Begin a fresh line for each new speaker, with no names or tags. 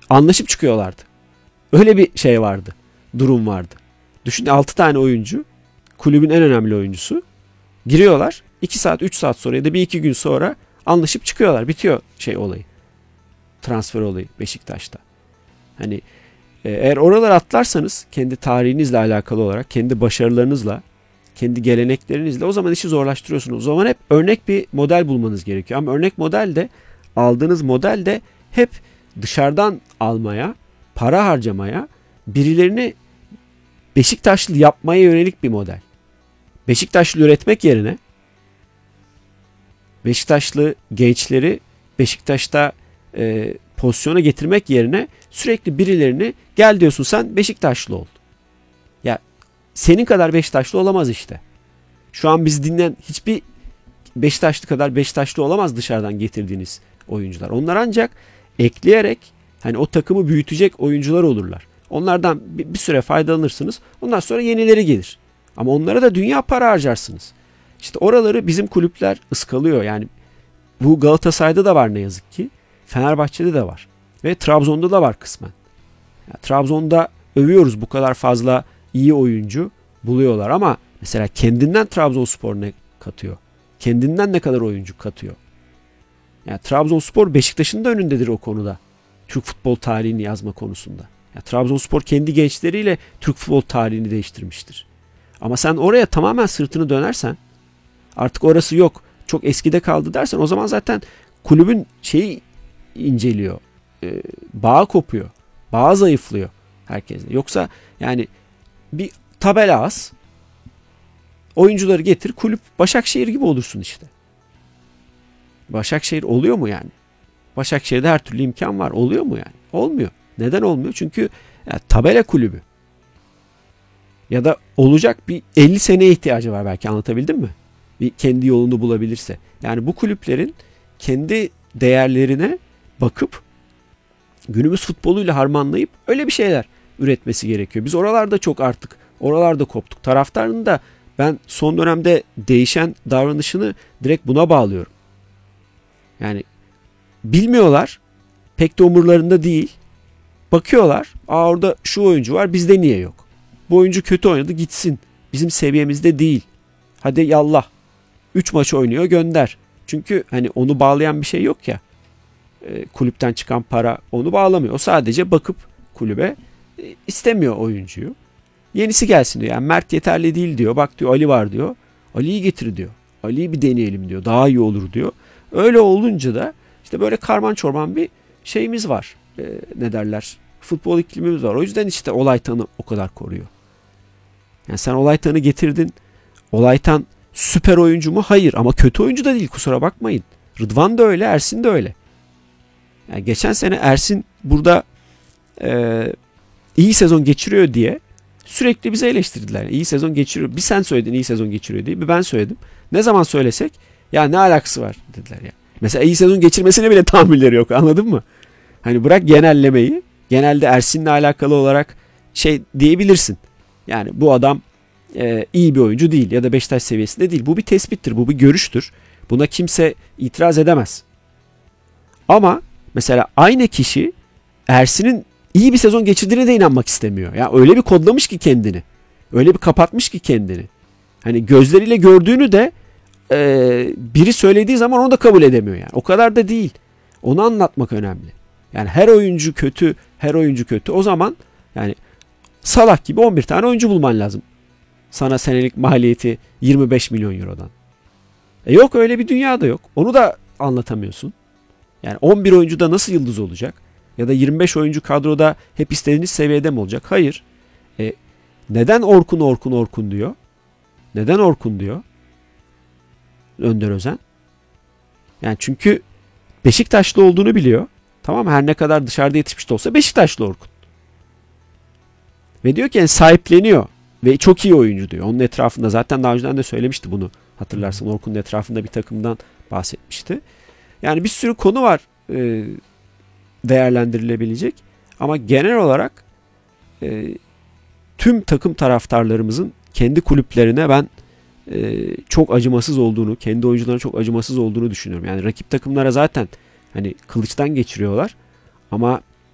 anlaşıp çıkıyorlardı. Öyle bir şey vardı. Durum vardı. Düşün, 6 tane oyuncu, kulübün en önemli oyuncusu, giriyorlar. 2 saat 3 saat sonra ya da 1-2 gün sonra anlaşıp çıkıyorlar. Bitiyor olayı. Transfer olayı Beşiktaş'ta. Hani eğer oraları atlarsanız kendi tarihinizle alakalı olarak, kendi başarılarınızla, kendi geleneklerinizle, o zaman işi zorlaştırıyorsunuz. O zaman hep örnek bir model bulmanız gerekiyor. Ama örnek model de, aldığınız model de hep dışarıdan almaya, para harcamaya, birilerini Beşiktaşlı yapmaya yönelik bir model. Beşiktaşlı üretmek yerine Beşiktaşlı gençleri Beşiktaş'ta pozisyona getirmek yerine sürekli birilerini, gel diyorsun sen Beşiktaşlı ol. Ya senin kadar Beşiktaşlı olamaz işte. Şu an bizi dinleyen hiçbir Beşiktaşlı kadar Beşiktaşlı olamaz dışarıdan getirdiğiniz oyuncular. Onlar ancak ekleyerek hani o takımı büyütecek oyuncular olurlar. Onlardan bir süre faydalanırsınız. Ondan sonra yenileri gelir. Ama onlara da dünya para harcarsınız. İşte oraları bizim kulüpler ıskalıyor. Yani bu Galatasaray'da da var ne yazık ki. Fenerbahçe'de de var. Ve Trabzon'da da var kısmen. Yani Trabzon'da övüyoruz, bu kadar fazla iyi oyuncu buluyorlar ama mesela kendinden Trabzonspor ne katıyor? Kendinden ne kadar oyuncu katıyor? Yani Trabzonspor Beşiktaş'ın da önündedir o konuda. Türk futbol tarihini yazma konusunda. Yani Trabzonspor kendi gençleriyle Türk futbol tarihini değiştirmiştir. Ama sen oraya tamamen sırtını dönersen, artık orası yok, çok eskide kaldı dersen, o zaman zaten kulübün şeyi inceliyor. Bağı kopuyor. Bağı zayıflıyor herkesle. Yoksa yani bir tabela az, oyuncuları getir, kulüp Başakşehir gibi olursun işte. Başakşehir oluyor mu yani? Başakşehir'de her türlü imkan var. Oluyor mu yani? Olmuyor. Neden olmuyor? Çünkü yani tabela kulübü. Ya da olacak bir 50 seneye ihtiyacı var belki, anlatabildim mi? Bir kendi yolunu bulabilirse. Yani bu kulüplerin kendi değerlerine bakıp günümüz futboluyla harmanlayıp öyle bir şeyler üretmesi gerekiyor. Biz oralarda çok artık oralarda koptuk. Taraftarın da ben son dönemde değişen davranışını direkt buna bağlıyorum. Yani bilmiyorlar. Pek de umurlarında değil. Bakıyorlar. Aa, orada şu oyuncu var, bizde niye yok? Bu oyuncu kötü oynadı, gitsin. Bizim seviyemizde değil. Hadi yallah. 3 maç oynuyor, gönder. Çünkü hani onu bağlayan bir şey yok ya. Kulüpten çıkan para onu bağlamıyor. O sadece bakıp kulübe istemiyor oyuncuyu. Yenisi gelsin diyor. Yani Mert yeterli değil diyor. Bak diyor, Ali var diyor. Ali'yi getir diyor. Ali'yi bir deneyelim diyor. Daha iyi olur diyor. Öyle olunca da işte böyle karman çorman bir şeyimiz var. Ne derler? Futbol iklimimiz var. O yüzden işte Olaytan'ı o kadar koruyor. Yani sen Olaytan'ı getirdin. Olaytan süper oyuncu mu? Hayır. Ama kötü oyuncu da değil, kusura bakmayın. Rıdvan da öyle, Ersin de öyle. Yani geçen sene Ersin burada iyi sezon geçiriyor diye sürekli bize eleştirdiler. Yani iyi sezon geçiriyor. Bir sen söyledin iyi sezon geçiriyor diye. Bir ben söyledim. Ne zaman söylesek ya ne alakası var dediler ya. Mesela iyi sezon geçirmesine bile tahammülleri yok, anladın mı? Hani bırak genellemeyi. Genelde Ersin'le alakalı olarak şey diyebilirsin. Yani bu adam iyi bir oyuncu değil ya da Beşiktaş seviyesinde değil. Bu bir tespittir, bu bir görüştür. Buna kimse itiraz edemez. Ama mesela aynı kişi Ersin'in iyi bir sezon geçirdiğine de inanmak istemiyor. Ya öyle bir kodlamış ki kendini. Öyle bir kapatmış ki kendini. Hani gözleriyle gördüğünü de biri söylediği zaman onu da kabul edemiyor yani. O kadar da değil. Onu anlatmak önemli. Yani her oyuncu kötü, her oyuncu kötü. O zaman yani Salah gibi 11 tane oyuncu bulman lazım. Sana senelik maliyeti 25 milyon eurodan. Yok, öyle bir dünya da yok. Onu da anlatamıyorsun. Yani 11 oyuncuda nasıl yıldız olacak? Ya da 25 oyuncu kadroda hep istediğiniz seviyede mi olacak? Hayır. Neden Orkun diyor? Neden Orkun diyor Önder Özen? Yani çünkü Beşiktaşlı olduğunu biliyor. Tamam mı? Her ne kadar dışarıda yetişmiş de olsa Beşiktaşlı Orkun. Ve diyor ki yani sahipleniyor. Ve çok iyi oyuncu diyor. Onun etrafında zaten daha önceden de söylemişti bunu. Hatırlarsın, Orkun'un etrafında bir takımdan bahsetmişti. Yani bir sürü konu var değerlendirilebilecek. Ama genel olarak tüm takım taraftarlarımızın kendi kulüplerine ben çok acımasız olduğunu, kendi oyuncularına çok acımasız olduğunu düşünüyorum. Yani rakip takımlara zaten hani kılıçtan geçiriyorlar. Ama